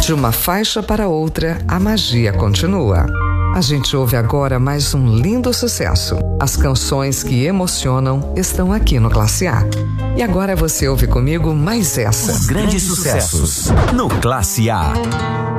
De uma faixa para outra, a magia continua. A gente ouve agora mais um lindo sucesso. As canções que emocionam estão aqui no Classe A. E agora você ouve comigo mais essa. Os grandes sucessos no Classe A.